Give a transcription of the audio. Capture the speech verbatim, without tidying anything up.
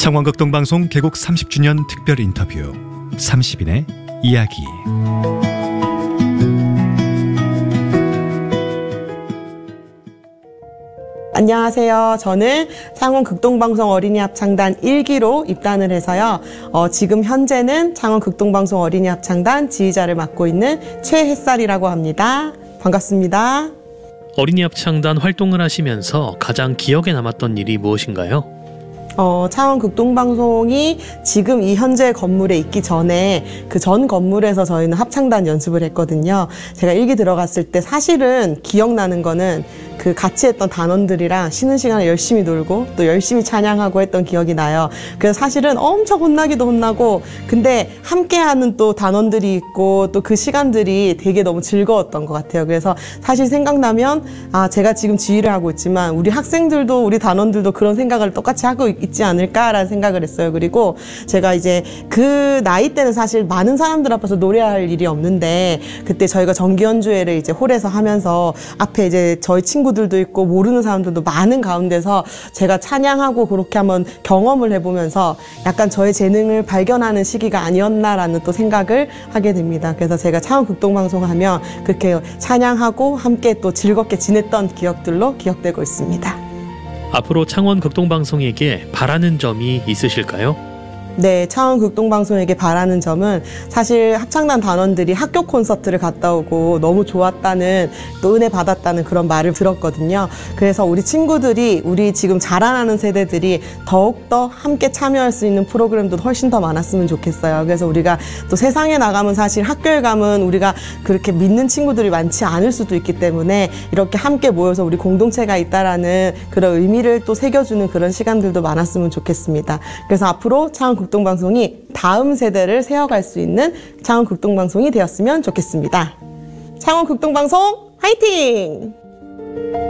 창원극동방송 개국 삼십 주년 특별 인터뷰 삼십 인의 이야기. 안녕하세요. 저는 창원극동방송 어린이합창단 일 기로 입단을 해서요. 어, 지금 현재는 창원극동방송 어린이합창단 지휘자를 맡고 있는 최햇살이라고 합니다. 반갑습니다. 어린이합창단 활동을 하시면서 가장 기억에 남았던 일이 무엇인가요? 어, 창원극동방송이 지금 이 현재 건물에 있기 전에 그 전 건물에서 저희는 합창단 연습을 했거든요. 제가 일 기 들어갔을 때 사실은 기억나는 거는 그 같이 했던 단원들이랑 쉬는 시간에 열심히 놀고 또 열심히 찬양하고 했던 기억이 나요. 그래서 사실은 엄청 혼나기도 혼나고, 근데 함께하는 또 단원들이 있고 또 그 시간들이 되게 너무 즐거웠던 것 같아요. 그래서 사실 생각나면 아, 제가 지금 지휘를 하고 있지만 우리 학생들도 우리 단원들도 그런 생각을 똑같이 하고 있지 않을까라는 생각을 했어요. 그리고 제가 이제 그 나이 때는 사실 많은 사람들 앞에서 노래할 일이 없는데, 그때 저희가 정기 연주회를 이제 홀에서 하면서 앞에 이제 저희 친구들도 있고 모르는 사람들도 많은 가운데서 제가 찬양하고 그렇게 한번 경험을 해보면서 약간 저의 재능을 발견하는 시기가 아니었나라는 또 생각을 하게 됩니다. 그래서 제가 창원극동방송 하면 그렇게 찬양하고 함께 또 즐겁게 지냈던 기억들로 기억되고 있습니다. 앞으로 창원극동방송에게 바라는 점이 있으실까요? 네, 창원극동방송에게 바라는 점은 사실 합창단 단원들이 학교 콘서트를 갔다 오고 너무 좋았다는, 또 은혜 받았다는 그런 말을 들었거든요. 그래서 우리 친구들이, 우리 지금 자라나는 세대들이 더욱더 함께 참여할 수 있는 프로그램도 훨씬 더 많았으면 좋겠어요. 그래서 우리가 또 세상에 나가면 사실 학교에 가면 우리가 그렇게 믿는 친구들이 많지 않을 수도 있기 때문에 이렇게 함께 모여서 우리 공동체가 있다라는 그런 의미를 또 새겨주는 그런 시간들도 많았으면 좋겠습니다. 그래서 앞으로 창원 극동방송이 다음 세대를 세워갈 수 있는 창원극동방송이 되었으면 좋겠습니다. 창원극동방송 화이팅!